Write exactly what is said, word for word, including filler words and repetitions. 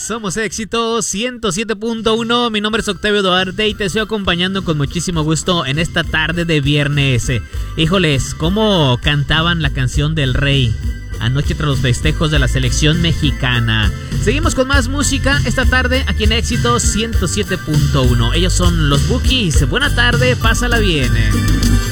Somos Éxito ciento siete punto uno. Mi nombre es Octavio Duarte y te estoy acompañando con muchísimo gusto en esta tarde de viernes. Híjoles, cómo cantaban la canción del Rey anoche tras los festejos de la selección mexicana. Seguimos con más música esta tarde aquí en Éxito ciento siete punto uno. Ellos son los Bukis. Buena tarde, pásala bien.